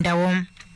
ndawo.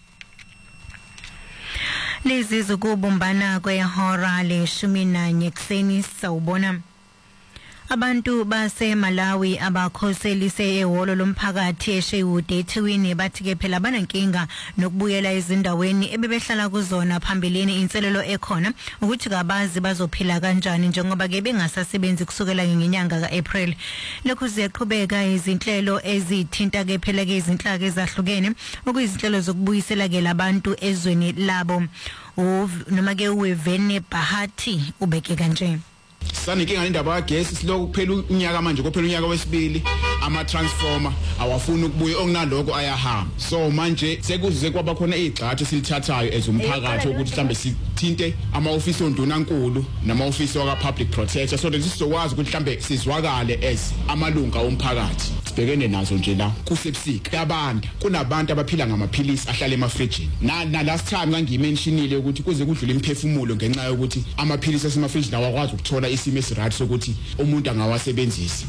Lezi zokubumbana kwehora le-11 ekuseni sawubona. Abantu base Malawi abakhoselise ehholo lomphakathi eShewood eThekwini bathi ke phela banankinga nokubuyela ezindaweni ebebehlala kuzona phambilini. Inselelo ekhona ukuthi kabazi bazophila kanjani njengoba ke bengasasebenzi kusukela ngenyanga kaApril. Lokhu ziyaqhubeka izinhlelo ezithinta ke phela ke izinhlaka ezahlukene okuyizinhlelo zokubuyisela ke labantu ezweni labo. Noma ke uWevene Bahati ubeke kanje. Saninkinga indaba kagesi siloku kuphela unyaka manje kophela unyaka wesibili ama transformer awafuna ukubuya okunaloko ayahamba. So manje sekuze kwaba khona igxathu silithathayo ezumphakathi ukuthi mhlambe sithinte ama office ondunankulu nama office waka public protector so that sizokwazi ukuthi mhlambe sizwakale as amalunga omphakathi. Sibhekene nazo nje la kusebusika yabanda kunabantu abaphila ngamaphilisi ahlala emafrijini na last time ngangimentionile ukuthi kuze kudlule imphefumulo ngenxa yokuthi amaphilisi asemafrijini awakwazi ukuthola isimo esiright sokuthi umuntu angawasebenzisa.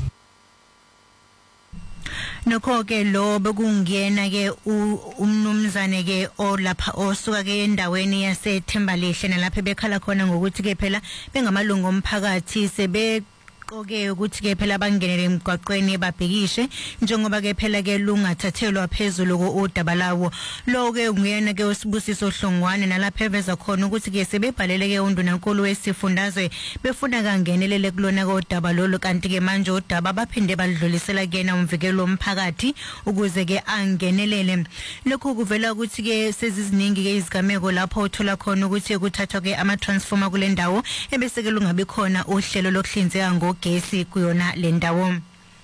Nokho ke lo bekungena ke umnumzane ke olapha osuka ke endaweni yase Thembalihle nalapha bekhala khona ngokuthi ke phela bengamalungu omphakathi sebe oke ukuthi ke phela bangenele emgwaqweni babhekishe njengoba ke phela ke lungathathelwa phezulu kodaba lawo. Lo ke nguyena ke usibusiso Hlongwane nalapha eveza khona ukuthi ke sebebhalele ke undunankulu wesifundazwe befuna kangenelele kulona kodaba lolu kanti ke manje udaba baphinde badlulisela kena umvikelo womphakathi ukuze ke angenelele. Lokhu kuvela ukuthi ke seziziningi ke izigameko lapho uthola khona ukuthi kuthathwa ke ama transformer kule ndawo ebese ke lungabi khona uhlelo lokuhlinzeka ngogesi kuyona le ndawo.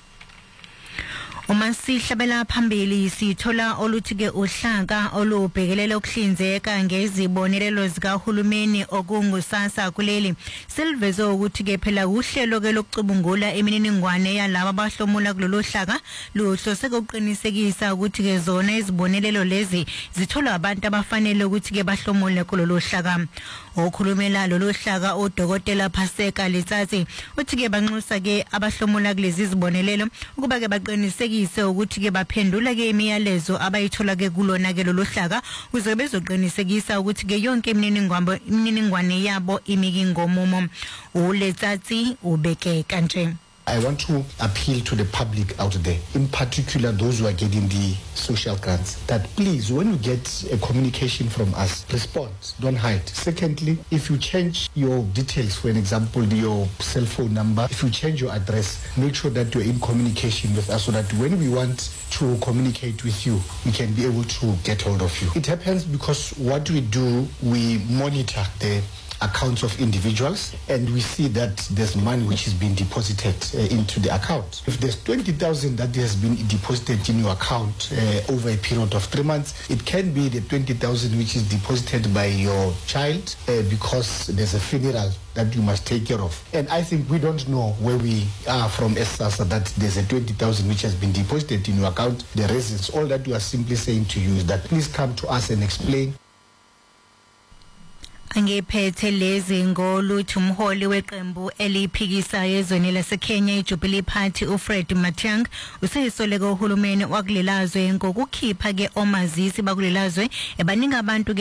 Uma sihlabela phambili sithola oluthi ke uhlaka olubhekelela ukuhlinzeka ngezibonelelo zikahulumeni okungusasa kuleli silvezo ukuthi ke phela uhlelo ke lokucubungula imininingwane yalabo abahlomula kulolu hlaka luhlose ukuqinisekisa ukuthi ke zona izibonelelo lezi zithola abantu abafanele ukuthi ke bahlomule kulolu hlaka. Okhulumela lolu hlaka uDokotela Phaseka Letsatsi uthi ke banxusa ke abahlomula kulezi izibonelelo ukuba ke baqiniseke ukuthi ke baphendula ke imiyalezo abayithola ke kulona ke lolu hlaka uze bezoqinisekisa ukuthi ke yonke imininingwane yabo imiki ngomumo. uLetsatsi ubeke kanje. I want to appeal to the public out there, in particular those who are getting the social grants, that please, when you get a communication from us, respond, don't hide. Secondly, if you change your details, for an example, your cell phone number, if you change your address, make sure that you're in communication with us so that when we want to communicate with you, we can be able to get hold of you. It happens because what we do, we monitor the accounts of individuals and we see that there's money which is being deposited into the account. If there's 20,000 that has been deposited in your account over a period of 3 months, it can be the 20,000 which is deposited by your child because there's a funeral that you must take care of. And I think we don't know where we are from SASA that there's a 20,000 which has been deposited in your account. The reasons, all that we are simply saying to you is that please come to us and explain. Angephethe lezi ngoluthi umholi weqembu eliphikisayo ezweni laseKenya iJubilee Party uFred Matiang'i useyisoleka uhulumeni wakulelazwe ngokukhipha ke omazisi bakulelazwe ebaningi abantu